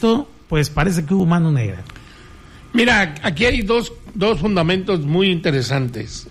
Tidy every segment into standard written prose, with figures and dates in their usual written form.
esto, pues parece que hubo mano negra. Mira, aquí hay dos fundamentos muy interesantes.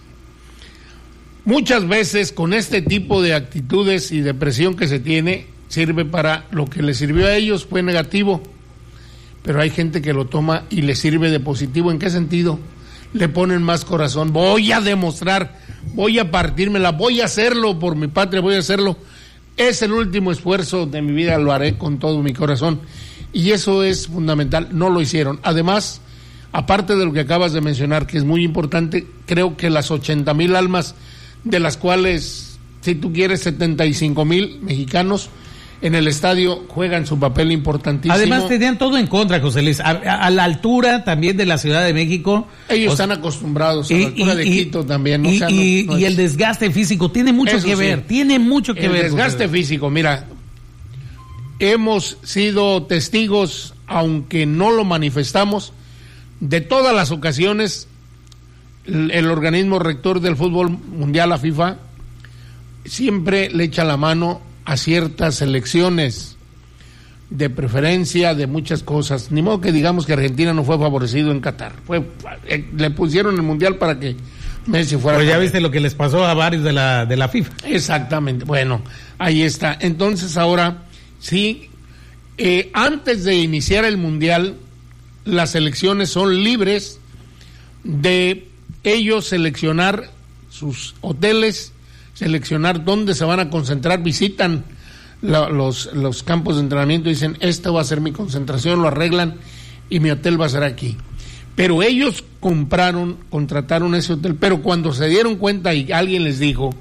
Muchas veces con este tipo de actitudes y de presión que se tiene, sirve para lo que les sirvió a ellos, fue negativo, pero hay gente que lo toma y le sirve de positivo. ¿En qué sentido? Le ponen más corazón. Voy a demostrar, voy a partírmela, voy a hacerlo por mi patria, voy a hacerlo. Es el último esfuerzo de mi vida, lo haré con todo mi corazón. Y eso es fundamental, no lo hicieron. Además, aparte de lo que acabas de mencionar, que es muy importante, creo que las 80,000 almas, de las cuales, si tú quieres, 75,000 mexicanos en el estadio juegan su papel importantísimo. Además tenían todo en contra, José Luis, a la altura también de la Ciudad de México. Ellos están acostumbrados a la altura de Quito también. Y el desgaste físico tiene mucho que ver, tiene mucho que ver. El desgaste físico, mira, hemos sido testigos, aunque no lo manifestamos, de todas las ocasiones. El organismo rector del fútbol mundial, la FIFA, siempre le echa la mano a ciertas selecciones de preferencia, de muchas cosas. Ni modo que digamos que Argentina no fue favorecido en Qatar. Le pusieron el mundial para que Messi fuera. Pues ya viste lo que les pasó a varios de la FIFA. Exactamente. Bueno, ahí está. Entonces ahora sí, antes de iniciar el mundial, las selecciones son libres de ellos seleccionar sus hoteles, seleccionar dónde se van a concentrar, visitan los campos de entrenamiento y dicen, esta va a ser mi concentración, lo arreglan y mi hotel va a ser aquí. Pero ellos contrataron ese hotel, pero cuando se dieron cuenta y alguien les dijo,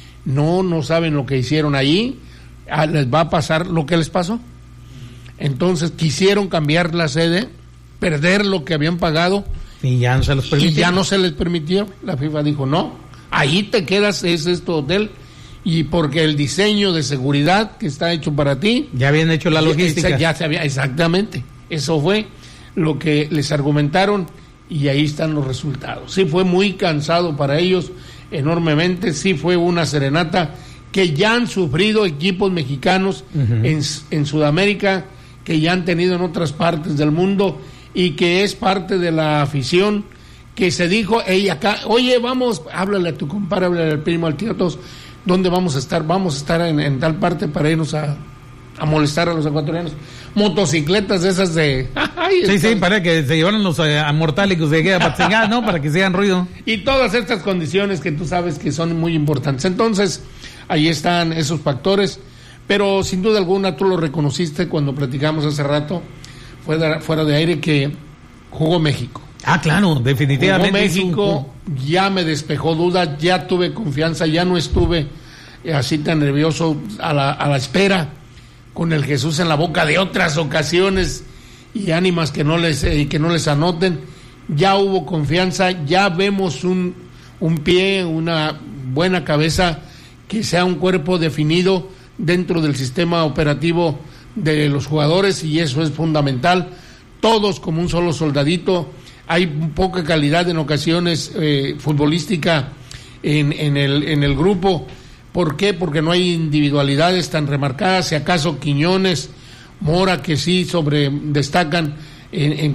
no saben lo que hicieron allí, les va a pasar lo que les pasó. Entonces quisieron cambiar la sede, perder lo que habían pagado, y ya no se les permitió. La FIFA dijo, no, ahí te quedas, ese es tu hotel, y porque el diseño de seguridad que está hecho para ti, ya habían hecho la logística, exactamente, eso fue lo que les argumentaron, y ahí están los resultados. Sí fue muy cansado para ellos, enormemente, sí fue una serenata que ya han sufrido equipos mexicanos en Sudamérica, que ya han tenido en otras partes del mundo, y que es parte de la afición, que se dijo, acá, oye, vamos, háblale a tu compadre, háblale al primo, al tío, a todos, ¿dónde vamos a estar? Vamos a estar en tal parte para irnos a molestar a los ecuatorianos. Motocicletas de esas de... sí, para que se llevaran los amortálicos de Patzingá, ¿no? Para que se hagan ruido. Y todas estas condiciones que tú sabes que son muy importantes. Entonces, ahí están esos factores, pero sin duda alguna tú lo reconociste cuando platicamos hace rato, fuera de aire, que jugó México. Ah, claro, definitivamente. Jugó México, ya me despejó dudas, ya tuve confianza, ya no estuve así tan nervioso a la espera, con el Jesús en la boca de otras ocasiones y ánimas que no les anoten. Ya hubo confianza, ya vemos un pie, una buena cabeza, que sea un cuerpo definido dentro del sistema operativo de los jugadores, y eso es fundamental, todos como un solo soldadito. Hay poca calidad en ocasiones futbolística en el grupo. ¿Por qué? Porque no hay individualidades tan remarcadas, si acaso Quiñones, Mora, que sí destacan en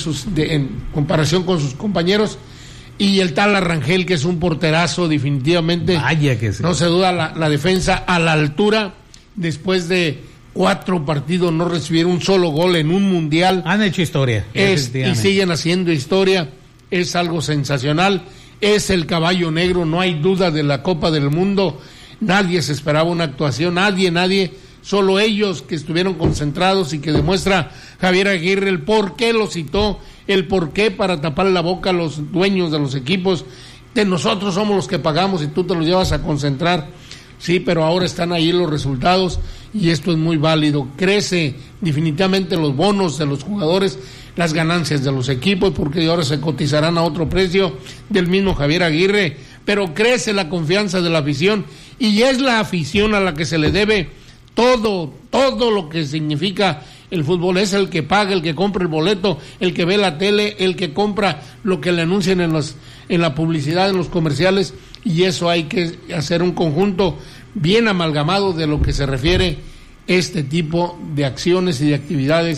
comparación con sus compañeros, y el tal Arrangel, que es un porterazo definitivamente. Vaya que sí. No se duda la defensa a la altura, después de 4 partidos no recibieron un solo gol en un mundial. Han hecho historia. Y siguen haciendo historia. Es algo sensacional. Es el caballo negro, no hay duda, de la Copa del Mundo. Nadie se esperaba una actuación, nadie. Solo ellos, que estuvieron concentrados, y que demuestra Javier Aguirre el por qué lo citó, el por qué para taparle la boca a los dueños de los equipos. De nosotros somos los que pagamos y tú te los llevas a concentrar. Sí, pero ahora están ahí los resultados y esto es muy válido. Crece definitivamente los bonos de los jugadores, las ganancias de los equipos, porque ahora se cotizarán a otro precio del mismo Javier Aguirre, pero crece la confianza de la afición, y es la afición a la que se le debe todo lo que significa el fútbol. Es el que paga, el que compra el boleto, el que ve la tele, el que compra lo que le anuncian en la publicidad, en los comerciales, y eso hay que hacer un conjunto bien amalgamado de lo que se refiere este tipo de acciones y de actividades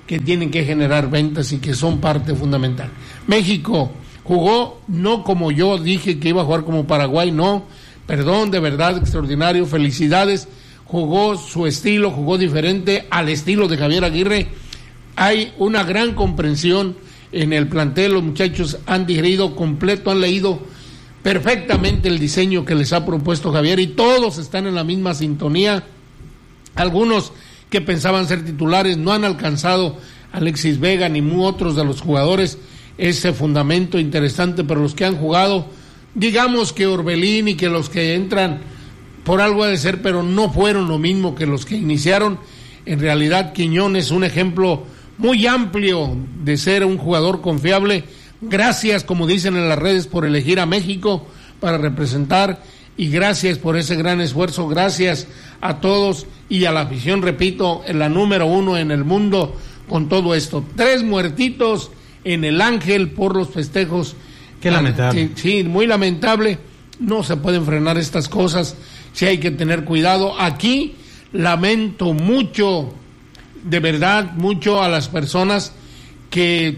que tienen que generar ventas y que son parte fundamental. México jugó no como yo dije que iba a jugar como Paraguay, no, perdón, de verdad extraordinario, felicidades, jugó su estilo, jugó diferente al estilo de Javier Aguirre. Hay una gran comprensión en el plantel, los muchachos han digerido completo, han leído perfectamente el diseño que les ha propuesto Javier y todos están en la misma sintonía. Algunos que pensaban ser titulares no han alcanzado, Alexis Vega ni otros de los jugadores, ese fundamento interesante, pero los que han jugado, digamos que Orbelín y que los que entran por algo ha de ser, pero no fueron lo mismo que los que iniciaron. En realidad Quiñones, un ejemplo muy amplio de ser un jugador confiable. Gracias, como dicen en las redes, por elegir a México para representar, y gracias por ese gran esfuerzo, gracias a todos y a la afición, repito, en la número 1 en el mundo con todo esto. 3 muertitos en el Ángel por los festejos. Qué lamentable. Sí, muy lamentable. No se pueden frenar estas cosas, sí hay que tener cuidado. Aquí lamento mucho, de verdad, mucho a las personas que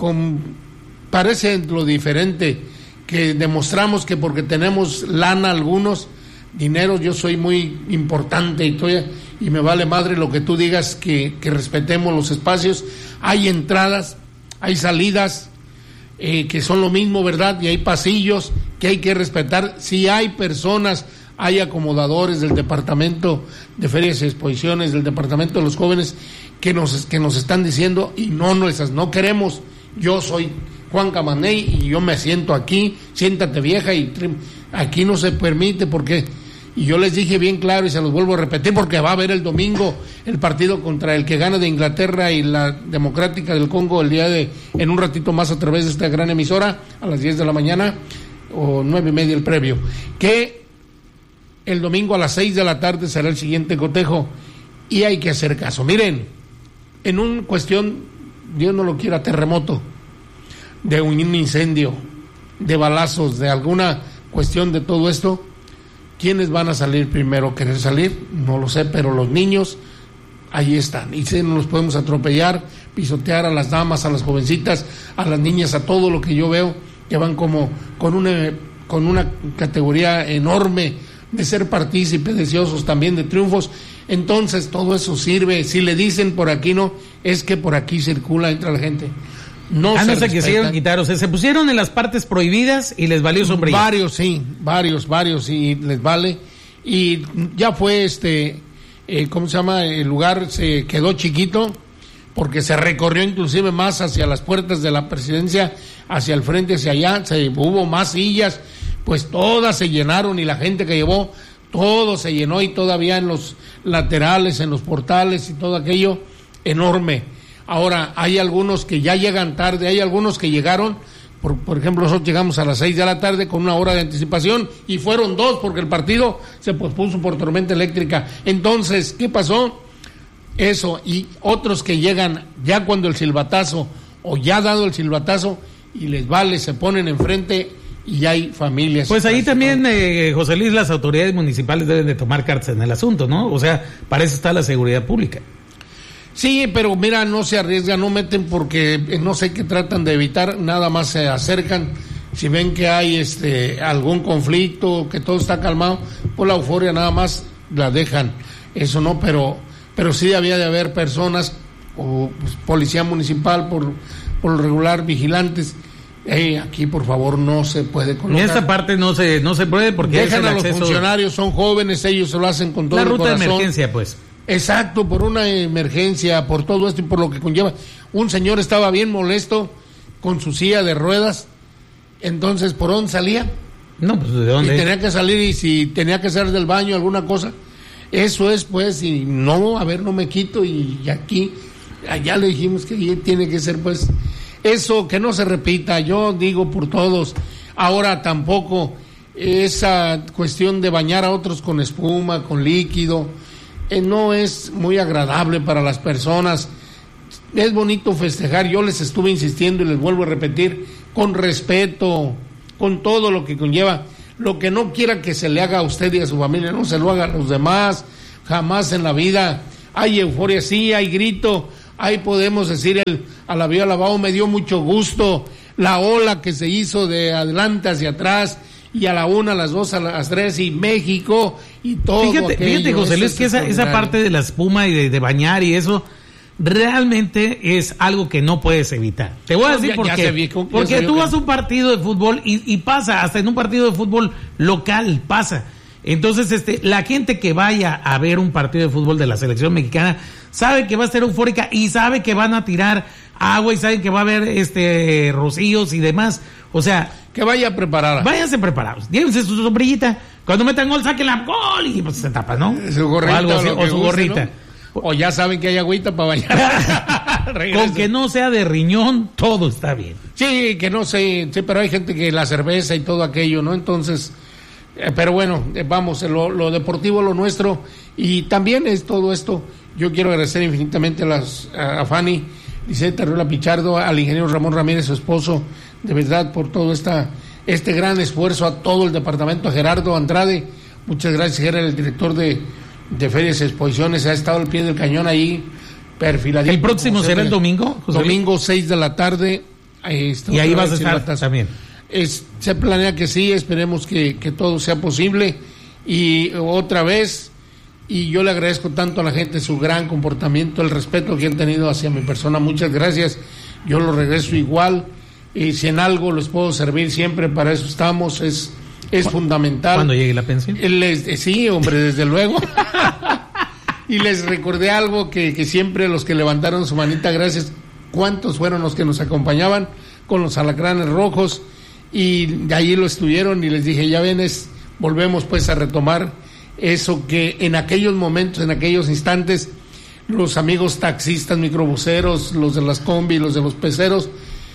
parece lo diferente, que demostramos que porque tenemos lana algunos, dinero, yo soy muy importante y me vale madre lo que tú digas, que respetemos los espacios. Hay entradas, hay salidas que son lo mismo, ¿verdad? Y hay pasillos que hay que respetar. Si hay personas, hay acomodadores del Departamento de Ferias y Exposiciones, del Departamento de los Jóvenes, que nos están diciendo, y no queremos. Yo soy Juan Camaney y yo me siento aquí, siéntate vieja, y aquí no se permite, porque, y yo les dije bien claro y se los vuelvo a repetir, porque va a haber el domingo el partido contra el que gana de Inglaterra y la Democrática del Congo en un ratito más a través de esta gran emisora, a las 10 de la mañana, o 9:30 el previo, que el domingo a las 6 de la tarde será el siguiente cotejo, y hay que hacer caso. Miren, en una cuestión, Dios no lo quiera, terremoto, de un incendio, de balazos, de alguna cuestión de todo esto, ¿quiénes van a salir primero? ¿Querer salir? No lo sé, pero los niños ahí están, y si no los podemos atropellar, pisotear a las damas, a las jovencitas, a las niñas, a todo lo que yo veo, que van como con una categoría enorme de ser partícipes, deseosos también de triunfos. Entonces todo eso sirve. Si le dicen por aquí no, es que por aquí circula, entra la gente. No se quisieron quitar, o sea, se pusieron en las partes prohibidas y les valió sombrilla. Varios, y les vale. Y ya fue ¿cómo se llama? El lugar se quedó chiquito, porque se recorrió inclusive más hacia las puertas de la presidencia, hacia el frente, hacia allá, hubo más sillas, pues todas se llenaron, y la gente que llevó, todo se llenó, y todavía en los laterales, en los portales y todo aquello, enorme. Ahora, hay algunos que ya llegan tarde, hay algunos que llegaron, por ejemplo, nosotros llegamos a las 6 de la tarde con 1 hora de anticipación, y fueron 2 porque el partido se pospuso por tormenta eléctrica. Entonces, ¿qué pasó? Eso, y otros que llegan ya cuando el silbatazo, o ya dado el silbatazo, y les vale, se ponen enfrente, y hay familias. Pues ahí también, José Luis, las autoridades municipales deben de tomar cartas en el asunto, ¿no? O sea, para eso está la seguridad pública. Sí, pero mira, no se arriesgan, no meten, porque no sé qué tratan de evitar, nada más se acercan. Si ven que hay algún conflicto, que todo está calmado, pues la euforia nada más la dejan. Eso no, pero sí había de haber personas, o pues, policía municipal, por lo regular, vigilantes. Aquí por favor no se puede colocar. En esta parte no se puede, porque dejan a los funcionarios, son jóvenes, ellos se lo hacen con todo el corazón. La ruta de emergencia, pues. Exacto, por una emergencia, por todo esto y por lo que conlleva. Un señor estaba bien molesto con su silla de ruedas, entonces ¿por dónde salía? No, pues ¿de dónde? Y tenía que salir, y si tenía que salir del baño, alguna cosa. Eso es, pues, y no, a ver, no me quito, y aquí, allá le dijimos que tiene que ser, pues, eso, que no se repita. Yo digo por todos. Ahora tampoco esa cuestión de bañar a otros con espuma, con líquido, no es muy agradable para las personas. Es bonito festejar, yo les estuve insistiendo y les vuelvo a repetir, con respeto, con todo lo que conlleva. Lo que no quiera que se le haga a usted y a su familia, no se lo haga a los demás, jamás en la vida. Hay euforia, sí, hay grito, Ahí podemos decir alabío, alabado, me dio mucho gusto la ola que se hizo de adelante hacia atrás, y a la 1, a las 2, a las 3, y México, y todo Fíjate, José Luis, que esa parte de la espuma y de bañar y eso, realmente es algo que no puedes evitar. Te voy a decir por qué. Porque tú vas a un partido de fútbol y pasa, hasta en un partido de fútbol local pasa. Entonces, la gente que vaya a ver un partido de fútbol de la selección mexicana sabe que va a ser eufórica y sabe que van a tirar agua y saben que va a haber rocíos y demás. O sea, que vaya preparada. Váyanse preparados. Llévense su sombrillita. Cuando metan gol, saquen la gol y pues se tapa, ¿no? Su gorrita, o algo así, o su gorrita. ¿No? O ya saben que hay agüita para bañar. Con que no sea de riñón, todo está bien. Sí, que no sé, sí, pero hay gente que la cerveza y todo aquello, ¿no? Entonces, pero bueno, vamos, lo deportivo, lo nuestro, y también es todo esto. Yo quiero agradecer infinitamente a Fanny, Liseta Arriola Pichardo, al ingeniero Ramón Ramírez, su esposo, de verdad, por todo este gran esfuerzo, a todo el departamento, a Gerardo Andrade, muchas gracias, Gerardo, el director de Ferias y Exposiciones, ha estado al pie del cañón ahí, perfiladito. ¿El próximo será el domingo, José? Domingo 6 de la tarde. Y ahí vas a estar también. Se planea que sí, esperemos que todo sea posible. Y otra vez, y yo le agradezco tanto a la gente su gran comportamiento, el respeto que han tenido hacia mi persona, muchas gracias, yo lo regreso igual, y si en algo les puedo servir siempre, para eso estamos, es fundamental. ¿Cuándo llegue la pensión? Sí, hombre, desde luego. Y les recordé algo que siempre los que levantaron su manita, gracias, cuántos fueron los que nos acompañaban con los alacranes rojos, y de ahí lo estuvieron, y les dije, ya ven, volvemos pues a retomar eso que en aquellos momentos, en aquellos instantes, los amigos taxistas, microbuseros, los de las combi, los de los peceros,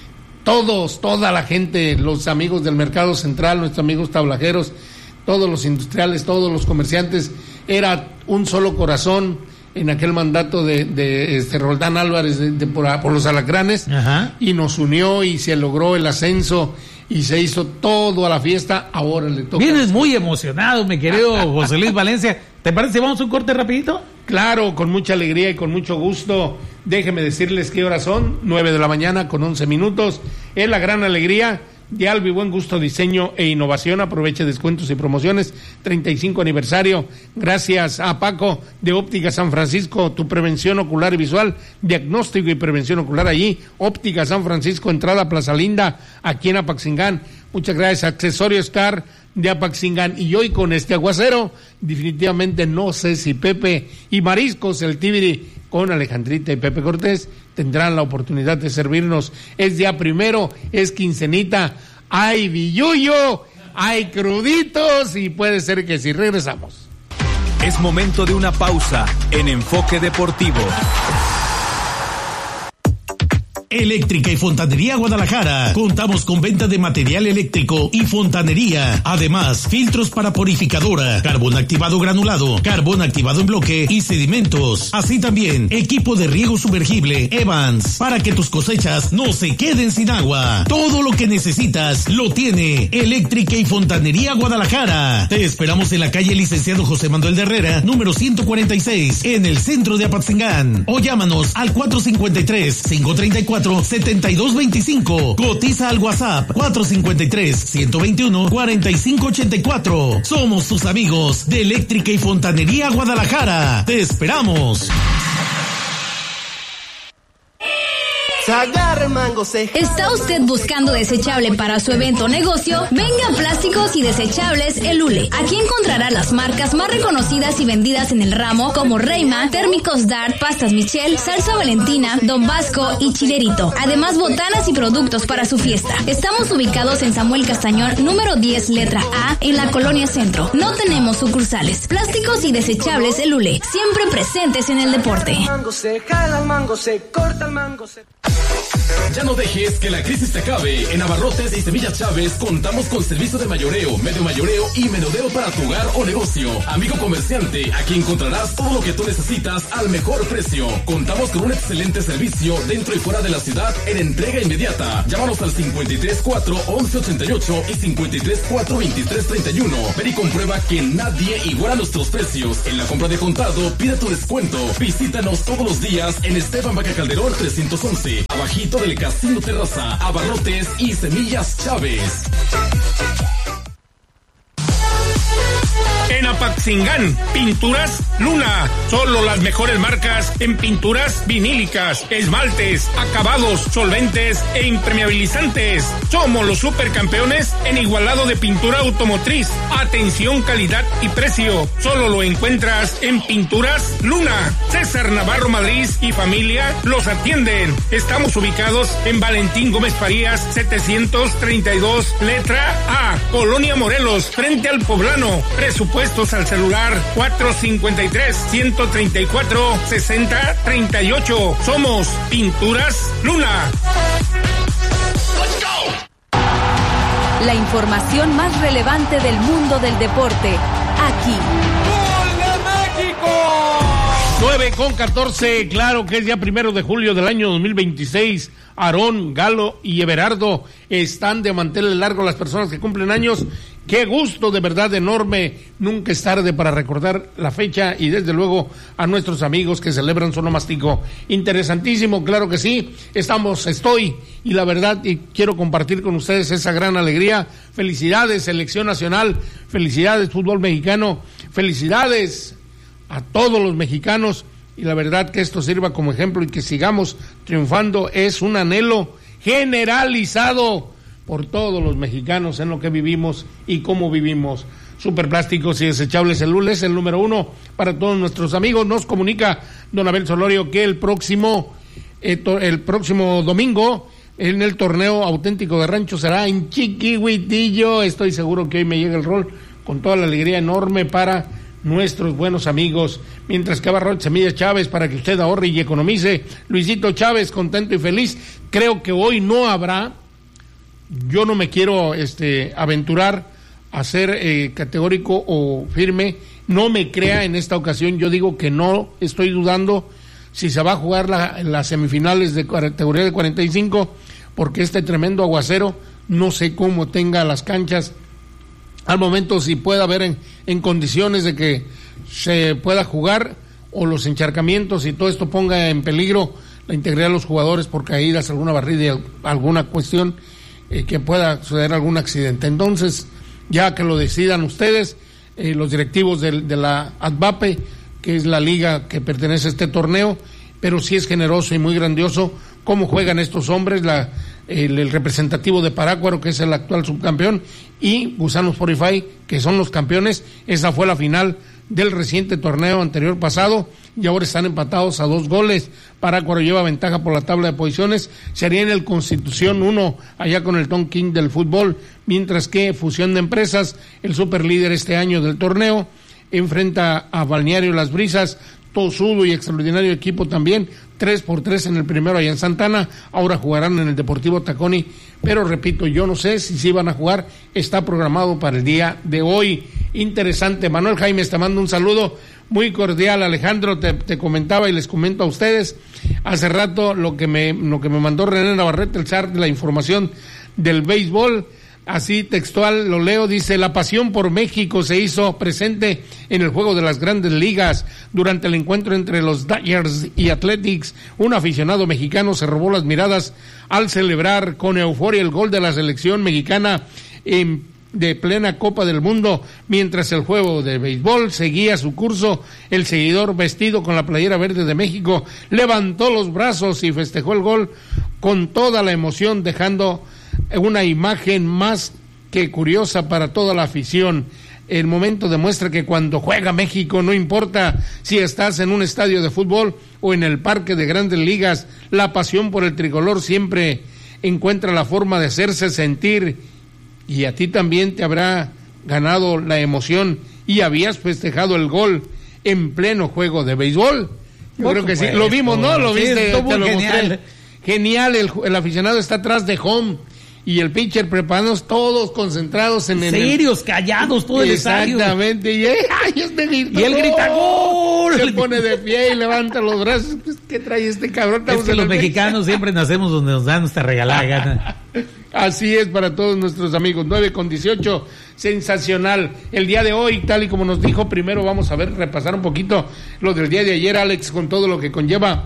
toda la gente, los amigos del Mercado Central, nuestros amigos tablajeros, todos los industriales, todos los comerciantes, era un solo corazón en aquel mandato de Roldán Álvarez por los alacranes. Ajá. Y nos unió y se logró el ascenso y se hizo todo a la fiesta. Ahora le toca. Vienes muy emocionado, mi querido José Luis Valencia. ¿Te parece si vamos a un corte rapidito? Claro, con mucha alegría y con mucho gusto. Déjeme decirles qué horas son, 9 de la mañana con 11 minutos. Es la gran alegría de Albi Buen Gusto, Diseño e Innovación. Aproveche descuentos y promociones, 35 aniversario. Gracias a Paco de Óptica San Francisco, tu prevención ocular y visual, diagnóstico y prevención ocular allí. Óptica San Francisco, entrada Plaza Linda, aquí en Apaxingán. Muchas gracias. Accesorios Car de Apaxingán. Y hoy con este aguacero, definitivamente no sé si Pepe y Mariscos el Tibiri con Alejandrita y Pepe Cortés tendrán la oportunidad de servirnos. Es día primero, es quincenita, hay billuyo, hay cruditos, y puede ser que sí. Regresamos. Es momento de una pausa en Enfoque Deportivo. Eléctrica y Fontanería Guadalajara. Contamos con venta de material eléctrico y fontanería. Además, filtros para purificadora, carbón activado granulado, carbón activado en bloque y sedimentos. Así también, equipo de riego sumergible Evans, para que tus cosechas no se queden sin agua. Todo lo que necesitas lo tiene Eléctrica y Fontanería Guadalajara. Te esperamos en la calle Licenciado José Manuel de Herrera, número 146, en el centro de Apaxingán. O llámanos al 453-534-7225. Cotiza al WhatsApp 453-121-4584. Somos tus amigos de Eléctrica y Fontanería Guadalajara. Te esperamos. ¿Está usted buscando desechable para su evento o negocio? Venga a Plásticos y Desechables El Hule. Aquí encontrará las marcas más reconocidas y vendidas en el ramo, como Reima, Térmicos Dart, Pastas Michel, Salsa Valentina, Don Vasco y Chilerito. Además, botanas y productos para su fiesta. Estamos ubicados en Samuel Castañón, número 10, letra A, en la Colonia Centro. No tenemos sucursales. Plásticos y Desechables El Hule, siempre presentes en el deporte. Mango se jala el mango, se corta el mango, se... Ya no dejes que la crisis te acabe. En Abarrotes y Semillas Chávez contamos con servicio de mayoreo, medio mayoreo y menudeo para tu hogar o negocio. Amigo comerciante, aquí encontrarás todo lo que tú necesitas al mejor precio. Contamos con un excelente servicio dentro y fuera de la ciudad en entrega inmediata. Llámanos al 53-4-1188 y 53-4-2331. Ven y comprueba que nadie iguala nuestros precios. En la compra de contado, pide tu descuento. Visítanos todos los días en Esteban Vaca Calderón 311, abajito del Casino Terraza, Abarrotes y Semillas Chávez. En Apaxingán, Pinturas Luna. Solo las mejores marcas en pinturas vinílicas, esmaltes, acabados, solventes e impermeabilizantes. Somos los supercampeones en igualado de pintura automotriz. Atención, calidad y precio. Solo lo encuentras en Pinturas Luna. César Navarro Madrid y familia los atienden. Estamos ubicados en Valentín Gómez Farías 732, letra A, Colonia Morelos, frente al Poblano. Presupuestos al celular 453-134-6038. Somos Pinturas Luna. La información más relevante del mundo del deporte, aquí. ¡Gol de México! 9:14, claro que es ya 1 de julio del año 2026. Aarón, Galo y Everardo están de manteles largos, las personas que cumplen años. Qué gusto, de verdad enorme. Nunca es tarde para recordar la fecha y desde luego a nuestros amigos que celebran su onomástico. Interesantísimo, claro que sí. Estoy y la verdad y quiero compartir con ustedes esa gran alegría. Felicidades, selección nacional. Felicidades, fútbol mexicano. Felicidades a todos los mexicanos. Y la verdad que esto sirva como ejemplo y que sigamos triunfando es un anhelo generalizado por todos los mexicanos en lo que vivimos y cómo vivimos. Superplásticos y Desechables el Lule es el número 1 para todos nuestros amigos. Nos comunica don Abel Solorio que el próximo domingo en el torneo auténtico de rancho será en Chiquihuitillo. Estoy seguro que hoy me llega el rol con toda la alegría enorme para nuestros buenos amigos, mientras que Abarrotes Semillas Chávez para que usted ahorre y economice. Luisito Chávez, contento y feliz. Creo que hoy no habrá. Yo no me quiero aventurar a ser categórico o firme. No me crea en esta ocasión. Yo digo que no, estoy dudando si se va a jugar las semifinales de categoría de 45, porque este tremendo aguacero, no sé cómo tenga las canchas al momento, si pueda haber en condiciones de que se pueda jugar, o los encharcamientos y todo esto ponga en peligro la integridad de los jugadores por caídas, alguna barrida, alguna cuestión que pueda suceder algún accidente. Entonces, ya que lo decidan ustedes, los directivos de la ADVAPE, que es la liga que pertenece a este torneo, pero sí es generoso y muy grandioso cómo juegan estos hombres, el representativo de Parácuaro, que es el actual subcampeón, y Gusanos Fortify, que son los campeones. Esa fue la final del reciente torneo anterior pasado, y ahora están empatados a 2 goles. Parácuaro lleva ventaja por la tabla de posiciones. Sería en el Constitución 1, allá con el Tom King del fútbol, mientras que Fusión de Empresas, el superlíder este año del torneo, enfrenta a Balneario Las Brisas, tosudo y extraordinario equipo también, 3-3 en el primero allá en Santana. Ahora jugarán en el Deportivo Taconi, pero repito, yo no sé si sí van a jugar. Está programado para el día de hoy. Interesante. Manuel Jaimes, te mando un saludo muy cordial. Alejandro, te comentaba y les comento a ustedes hace rato lo que me mandó René Navarrete, el zar de la información del béisbol. Así textual lo leo, dice: la pasión por México se hizo presente en el juego de las Grandes Ligas. Durante el encuentro entre los Dodgers y Athletics, un aficionado mexicano se robó las miradas al celebrar con euforia el gol de la selección mexicana de plena Copa del Mundo. Mientras el juego de béisbol seguía su curso, el seguidor, vestido con la playera verde de México, levantó los brazos y festejó el gol con toda la emoción, dejando una imagen más que curiosa para toda la afición. El momento demuestra que cuando juega México, no importa si estás en un estadio de fútbol o en el parque de Grandes Ligas, la pasión por el tricolor siempre encuentra la forma de hacerse sentir, y a ti también te habrá ganado la emoción y habías festejado el gol en pleno juego de béisbol. Yo creo que sí, lo vimos, ¿no? Lo viste, te lo mostré. Genial, el aficionado está atrás de home y el pitcher preparándonos, todos concentrados en el... Serios, callados, todo el estadio. Exactamente, y él grita ¡gol! Se pone de pie y levanta los brazos. Pues, ¿qué trae este cabrón? Es que los mexicanos siempre nacemos donde nos dan nuestra regalada gana. Así es para todos nuestros amigos. 9:18, sensacional. El día de hoy, tal y como nos dijo, primero vamos a repasar un poquito lo del día de ayer, Alex, con todo lo que conlleva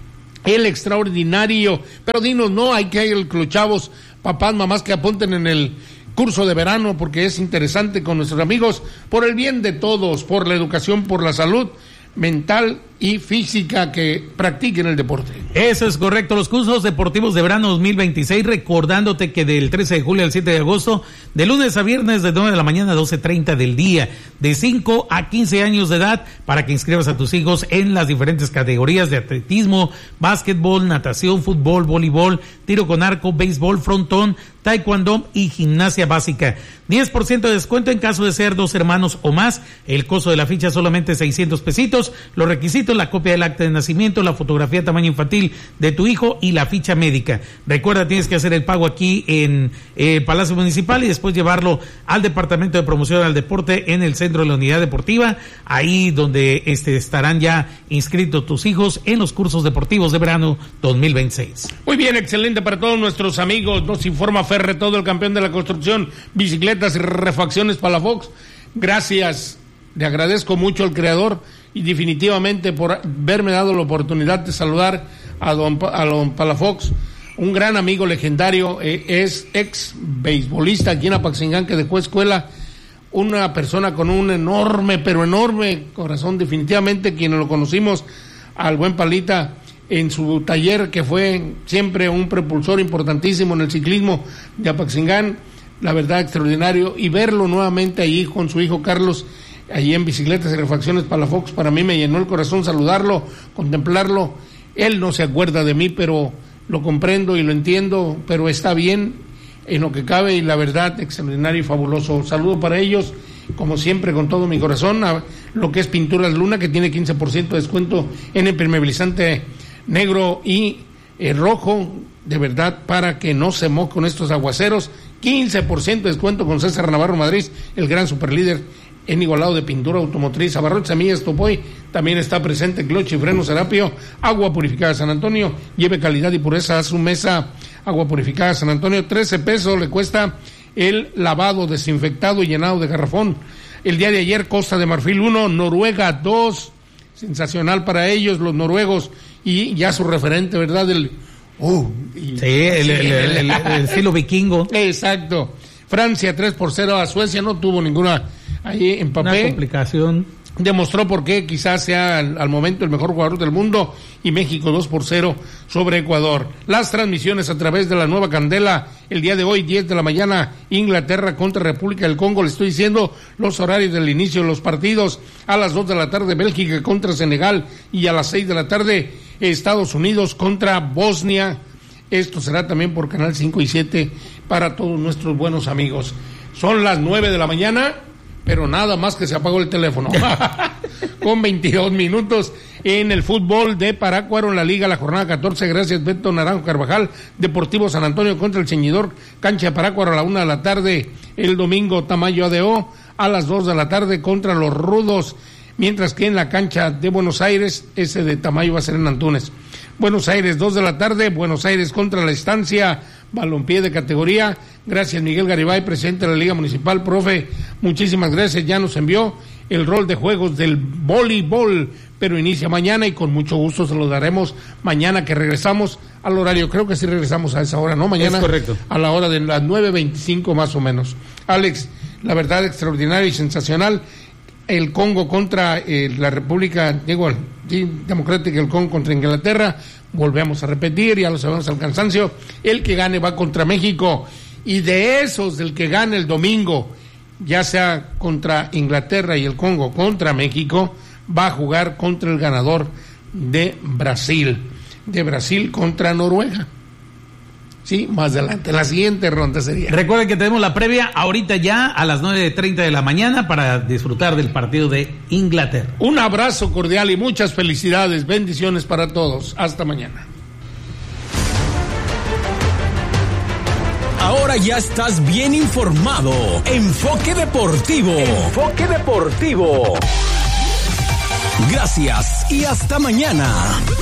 el extraordinario. Pero dinos, no, hay que ir los chavos, papás, mamás que apunten en el curso de verano, porque es interesante con nuestros amigos, por el bien de todos, por la educación, por la salud mental y física, que practiquen el deporte. Eso es correcto, los cursos deportivos de verano 2026, recordándote que del 13 de julio al 7 de agosto, de lunes a viernes de 9 de la mañana a 12:30 del día, de 5 a 15 años de edad, para que inscribas a tus hijos en las diferentes categorías de atletismo, básquetbol, natación, fútbol, voleibol, tiro con arco, béisbol, frontón, taekwondo y gimnasia básica. 10% de descuento en caso de ser 2 hermanos o más. El costo de la ficha solamente 600 pesitos. Los requisitos: la copia del acta de nacimiento, la fotografía tamaño infantil de tu hijo y la ficha médica. Recuerda, tienes que hacer el pago aquí en Palacio Municipal y después llevarlo al Departamento de Promoción al Deporte en el centro de la Unidad Deportiva, ahí donde estarán ya inscritos tus hijos en los cursos deportivos de verano 2026. Muy bien, excelente para todos nuestros amigos. Nos informa Ferre, todo el campeón de la construcción, bicicletas y refacciones Palafox. Gracias, le agradezco mucho al creador y definitivamente por haberme dado la oportunidad de saludar a don Palafox, un gran amigo legendario, es ex beisbolista aquí en Apaxingán, que dejó escuela, una persona con un enorme, pero enorme corazón, definitivamente quienes lo conocimos al buen Palita en su taller, que fue siempre un propulsor importantísimo en el ciclismo de Apaxingán, la verdad extraordinario, y verlo nuevamente ahí con su hijo Carlos, allí en bicicletas y refacciones Palafox, para mí me llenó el corazón saludarlo, contemplarlo. Él no se acuerda de mí, pero lo comprendo y lo entiendo, pero está bien en lo que cabe, y la verdad extraordinario y fabuloso. Saludo para ellos, como siempre, con todo mi corazón, a lo que es Pinturas Luna, que tiene 15% de descuento en impermeabilizante negro y rojo, de verdad, para que no se moje con estos aguaceros. 15% de descuento con César Navarro Madrid, el gran superlíder en igualado de pintura automotriz. Abarrotes Semillas Topoy también está presente. Cloche y Freno Serapio. Agua Purificada San Antonio, lleve calidad y pureza a su mesa. Agua Purificada San Antonio, 13 pesos le cuesta el lavado, desinfectado y llenado de garrafón. El día de ayer, Costa de Marfil 1, Noruega 2, sensacional para ellos, los noruegos, y ya su referente, ¿verdad? El estilo vikingo. Exacto. Francia 3-0 a Suecia, no tuvo ninguna ahí en papel. Una complicación. Demostró por qué quizás sea al momento el mejor jugador del mundo, y México 2-0 sobre Ecuador. Las transmisiones a través de la Nueva Candela, el día de hoy 10 de la mañana, Inglaterra contra República del Congo. Le estoy diciendo los horarios del inicio de los partidos: a las 2 de la tarde Bélgica contra Senegal, y a las 6 de la tarde Estados Unidos contra Bosnia. Esto será también por Canal 5 y 7 para todos nuestros buenos amigos. Son las 9 de la mañana, pero nada más que se apagó el teléfono. Con 22 minutos en el fútbol de Parácuaro, en la Liga, la jornada 14, gracias Beto Naranjo Carvajal. Deportivo San Antonio contra el Ceñidor, cancha de Parácuaro a la 1 de la tarde. El domingo, Tamayo ADO a las 2 de la tarde contra los Rudos. Mientras que en la cancha de Buenos Aires, ese de Tamayo va a ser en Antunes. Buenos Aires, 2 de la tarde, Buenos Aires contra la Estancia, balompié de categoría. Gracias Miguel Garibay, presidente de la Liga Municipal. Profe, muchísimas gracias, ya nos envió el rol de juegos del voleibol, pero inicia mañana y con mucho gusto se lo daremos mañana que regresamos al horario. Creo que sí regresamos a esa hora, ¿no? Mañana es correcto, a la hora de las 9:25 más o menos. Alex, la verdad extraordinario y sensacional. El Congo contra la República Democrática del Congo contra Inglaterra. Volvemos a repetir, ya lo sabemos al cansancio. El que gane va contra México. Y de esos, del que gane el domingo, ya sea contra Inglaterra y el Congo contra México, va a jugar contra el ganador de Brasil. De Brasil contra Noruega. Sí, más adelante, la siguiente ronda sería. Recuerden que tenemos la previa ahorita ya a las 9:30 de la mañana para disfrutar del partido de Inglaterra. Un abrazo cordial y muchas felicidades, bendiciones para todos. Hasta mañana. Ahora ya estás bien informado. Enfoque Deportivo. Enfoque Deportivo. Gracias y hasta mañana.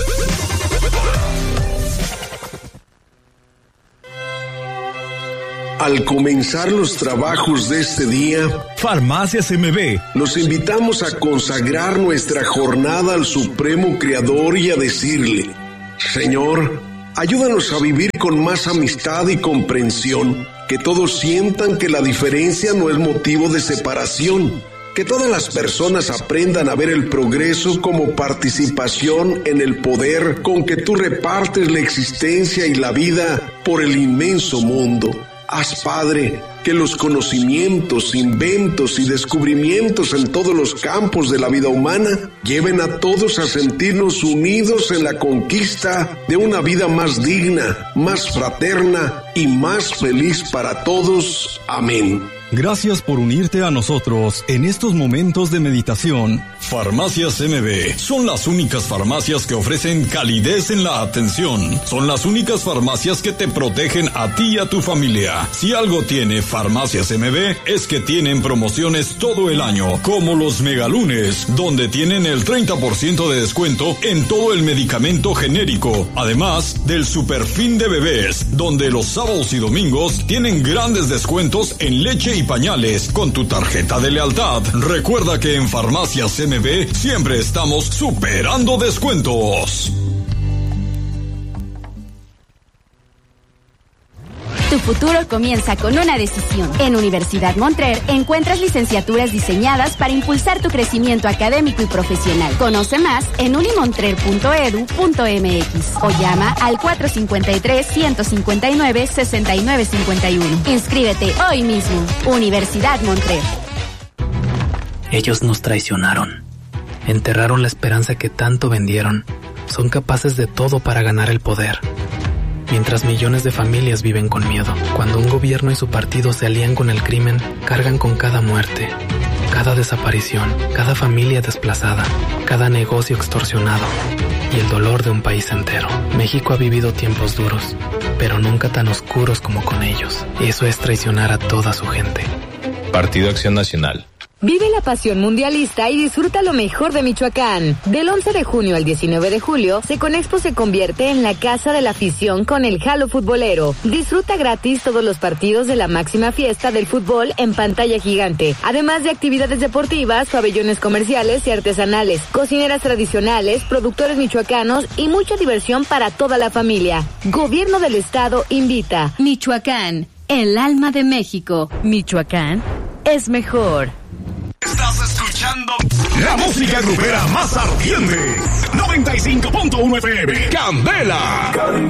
Al comenzar los trabajos de este día, Farmacias MB, los invitamos a consagrar nuestra jornada al Supremo Creador y a decirle: Señor, ayúdanos a vivir con más amistad y comprensión, que todos sientan que la diferencia no es motivo de separación, que todas las personas aprendan a ver el progreso como participación en el poder con que tú repartes la existencia y la vida por el inmenso mundo. Haz, Padre, que los conocimientos, inventos y descubrimientos en todos los campos de la vida humana lleven a todos a sentirnos unidos en la conquista de una vida más digna, más fraterna y más feliz para todos. Amén. Gracias por unirte a nosotros en estos momentos de meditación. Farmacias MB son las únicas farmacias que ofrecen calidez en la atención. Son las únicas farmacias que te protegen a ti y a tu familia. Si algo tiene Farmacias MB es que tienen promociones todo el año, como los Megalunes, donde tienen el 30% de descuento en todo el medicamento genérico. Además del Superfin de bebés, donde los sábados y domingos tienen grandes descuentos en leche y pañales con tu tarjeta de lealtad. Recuerda que en Farmacias MB siempre estamos superando descuentos. Tu futuro comienza con una decisión. En Universidad Montrer encuentras licenciaturas diseñadas para impulsar tu crecimiento académico y profesional. Conoce más en unimontrer.edu.mx o llama al 453-159-6951. Inscríbete hoy mismo. Universidad Montrer. Ellos nos traicionaron. Enterraron la esperanza que tanto vendieron. Son capaces de todo para ganar el poder. Mientras millones de familias viven con miedo. Cuando un gobierno y su partido se alían con el crimen, cargan con cada muerte, cada desaparición, cada familia desplazada, cada negocio extorsionado y el dolor de un país entero. México ha vivido tiempos duros, pero nunca tan oscuros como con ellos. Eso es traicionar a toda su gente. Partido Acción Nacional. Vive la pasión mundialista y disfruta lo mejor de Michoacán. Del 11 de junio al 19 de julio, Seconexpo se convierte en la casa de la afición con el Jalo Futbolero. Disfruta gratis todos los partidos de la máxima fiesta del fútbol en pantalla gigante, además de actividades deportivas, pabellones comerciales y artesanales, cocineras tradicionales, productores michoacanos y mucha diversión para toda la familia. Gobierno del Estado invita. Michoacán, el alma de México. Michoacán es mejor. Estás escuchando la música grupera más ardiente. 95.1 FM. Candela.